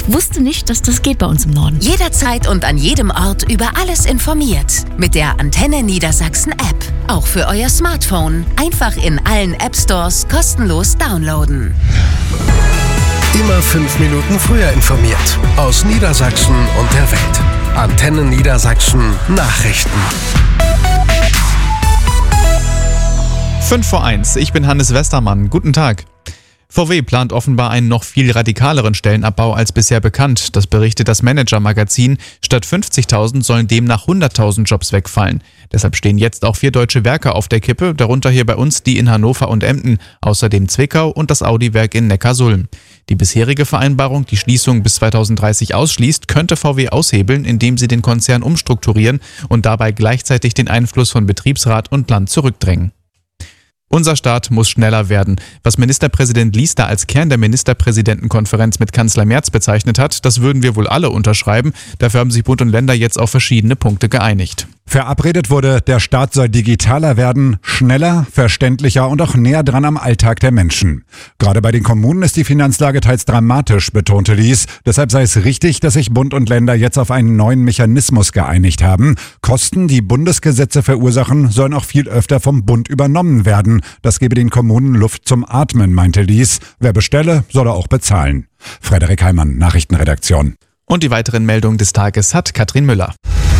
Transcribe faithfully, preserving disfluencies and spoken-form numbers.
Wusste nicht, dass das geht bei uns im Norden. Jederzeit und an jedem Ort über alles informiert. Mit der Antenne Niedersachsen App. Auch für euer Smartphone. Einfach in allen App Stores kostenlos downloaden. Immer fünf Minuten früher informiert. Aus Niedersachsen und der Welt. Antenne Niedersachsen Nachrichten. fünf vor eins, ich bin Hannes Westermann. Guten Tag. V W plant offenbar einen noch viel radikaleren Stellenabbau als bisher bekannt. Das berichtet das Manager-Magazin. Statt fünfzigtausend sollen demnach hunderttausend Jobs wegfallen. Deshalb stehen jetzt auch vier deutsche Werke auf der Kippe, darunter hier bei uns die in Hannover und Emden, außerdem Zwickau und das Audi-Werk in Neckarsulm. Die bisherige Vereinbarung, die Schließung bis zweitausenddreißig ausschließt, könnte V W aushebeln, indem sie den Konzern umstrukturieren und dabei gleichzeitig den Einfluss von Betriebsrat und Land zurückdrängen. Unser Staat muss schneller werden. Was Ministerpräsident Liester als Kern der Ministerpräsidentenkonferenz mit Kanzler Merz bezeichnet hat, das würden wir wohl alle unterschreiben. Dafür haben sich Bund und Länder jetzt auf verschiedene Punkte geeinigt. Verabredet wurde, der Staat soll digitaler werden, schneller, verständlicher und auch näher dran am Alltag der Menschen. Gerade bei den Kommunen ist die Finanzlage teils dramatisch, betonte Lies. Deshalb sei es richtig, dass sich Bund und Länder jetzt auf einen neuen Mechanismus geeinigt haben. Kosten, die Bundesgesetze verursachen, sollen auch viel öfter vom Bund übernommen werden. Das gebe den Kommunen Luft zum Atmen, meinte Lies. Wer bestelle, soll er auch bezahlen. Frederik Heimann, Nachrichtenredaktion. Und die weiteren Meldungen des Tages hat Katrin Müller.